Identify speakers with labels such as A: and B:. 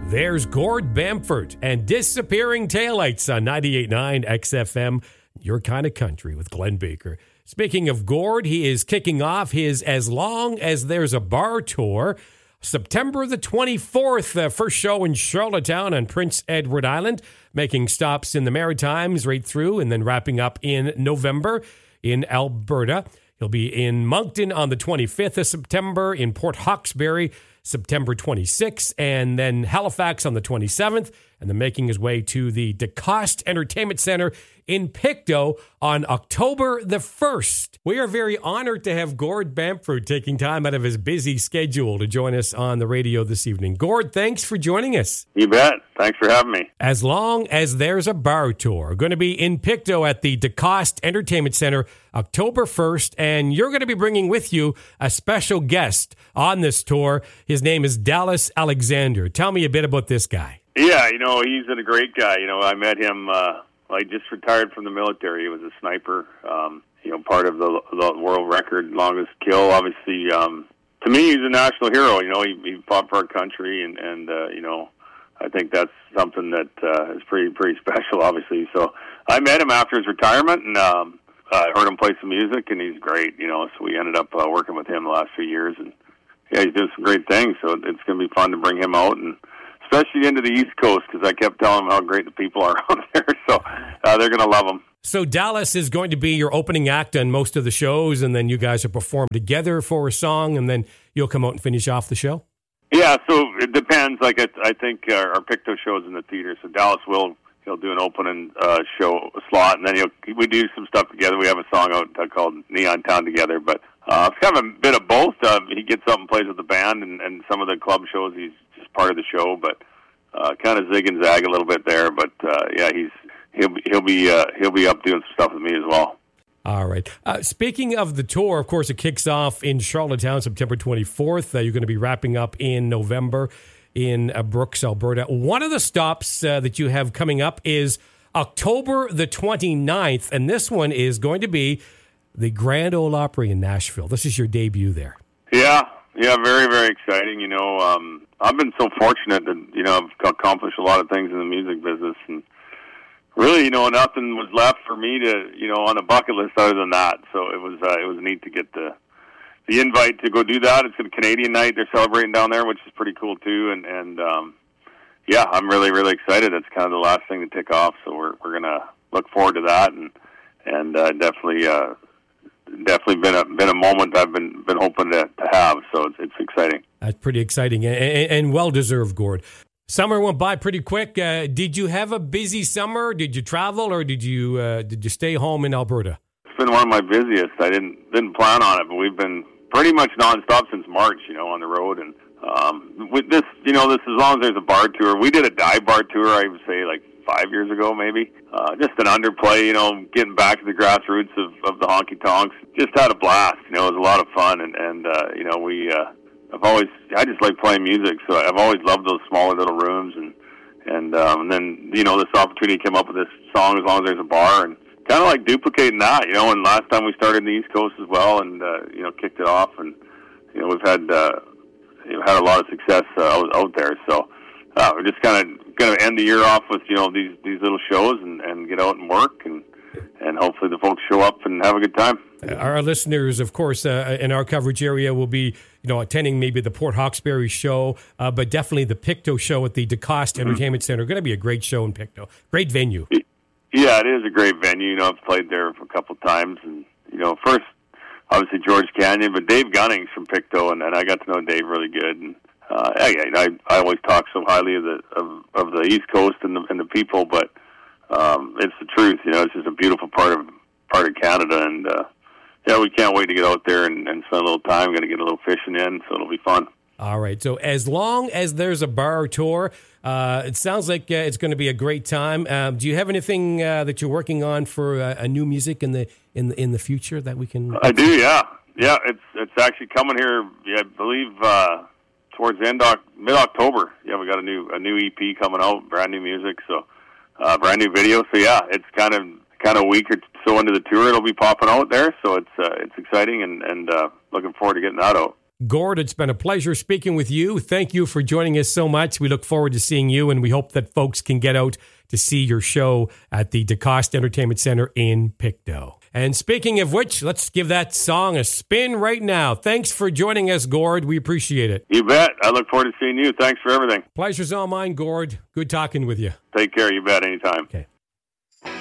A: There's Gord Bamford and Disappearing Taillights on 98.9 XFM, your kind of country with Glenn Baker. Speaking of Gord, he is kicking off his As Long As There's a Bar tour. September the 24th, first show in Charlottetown on Prince Edward Island, making stops in the Maritimes right through and then wrapping up in November in Alberta. He'll be in Moncton on the 25th of September, in Port Hawkesbury September 26th, and then Halifax on the 27th, and then making his way to the DeCoste Entertainment Center in Pictou on October the 1st. We are very honored to have Gord Bamford taking time out of his busy schedule to join us on the radio this evening. Gord, thanks for joining us.
B: You bet. Thanks for having me.
A: As Long As There's a Bar tour, going to be in Pictou at the DeCoste Entertainment Center October 1st, and you're going to be bringing with you a special guest on this tour. His name is Dallas Alexander. Tell me a bit about this guy.
B: Yeah, he's a great guy. I met him, I just retired from the military. He was a sniper, part of the world record longest kill. Obviously, to me, he's a national hero. He fought for our country, and I think that's something that is pretty special, obviously. So I met him after his retirement, and I heard him play some music, and he's great, so we ended up working with him the last few years, and yeah, he's doing some great things, so it's going to be fun to bring him out, and especially into the East Coast, because I kept telling him how great the people are out there, so they're going to love him.
A: So Dallas is going to be your opening act on most of the shows, and then you guys will perform together for a song, and then you'll come out and finish off the show?
B: Yeah, so it depends. Like I think our Pictou show's in the theater, so Dallas he'll do an opening show slot, and then we do some stuff together. We have a song out called Neon Town together, but it's kind of a bit of both. He gets up and plays with the band, and some of the club shows he's just part of the show, but kind of zig and zag a little bit there. But yeah, he'll be up doing some stuff with me as well.
A: All right. Speaking of the tour, of course, it kicks off in Charlottetown, September 24th. You're going to be wrapping up in November in Brooks, Alberta. One of the stops that you have coming up is October the 29th, and this one is going to be the Grand Ole Opry in Nashville. This is your debut there.
B: Yeah, very, very exciting. I've been so fortunate that, I've accomplished a lot of things in the music business, and really, nothing was left for me to, on the bucket list other than that. So it was neat to get the invite to go do that. It's a Canadian night they're celebrating down there, which is pretty cool too. And yeah, I'm really, really excited. That's kind of the last thing to tick off. So we're gonna look forward to that, and definitely been a moment I've been hoping to have. So it's exciting.
A: That's pretty exciting and well deserved, Gord. Summer went by pretty quick. Did you have a busy summer? Did you travel, or did you stay home in Alberta?
B: It's been one of my busiest. I didn't plan on it, but we've been pretty much nonstop since March. On the road, and with this, this as long as there's a bar tour. We did a dive bar tour. I would say like 5 years ago, maybe. Just an underplay. Getting back to the grassroots of the honky tonks. Just had a blast. It was a lot of fun, and we. I just like playing music, so I've always loved those smaller little rooms, and then this opportunity came up with this song, As Long As There's a Bar, and kind of like duplicating that, and last time we started in the East Coast as well, and kicked it off, and we've had had a lot of success out there, so we're just kind of going to end the year off with these little shows and get out and work, and hopefully the folks show up and have a good time.
A: Our listeners, of course, in our coverage area will be, attending maybe the Port Hawkesbury show, but definitely the Pictou show at the DeCoste Entertainment Center. Going to be a great show in Pictou. Great venue.
B: Yeah, it is a great venue. I've played there for a couple of times, and first obviously George Canyon, but Dave Gunnings from Pictou, and I got to know Dave really good. And I always talk so highly of the East Coast and the people, but it's the truth. It's just a beautiful part of Canada, and we can't wait to get out there and spend a little time. We're going to get a little fishing in, so it'll be fun.
A: All right. So As Long As There's a Bar tour, it sounds like it's going to be a great time. Do you have anything that you're working on for a new music in the future that we can?
B: I do. Yeah. It's actually coming here. Yeah, I believe towards mid-October. Yeah, we got a new EP coming out, brand new music, so brand new video. So yeah, it's kind of a week or so into the tour, it'll be popping out there. So it's exciting, and looking forward to getting that out.
A: Gord, it's been a pleasure speaking with you. Thank you for joining us so much. We look forward to seeing you, and we hope that folks can get out to see your show at the DeCoste Entertainment Center in Pictou. And speaking of which, let's give that song a spin right now. Thanks for joining us, Gord. We appreciate it.
B: You bet. I look forward to seeing you. Thanks for everything.
A: Pleasure's all mine, Gord. Good talking with you.
B: Take care. You bet. Anytime.
A: Okay.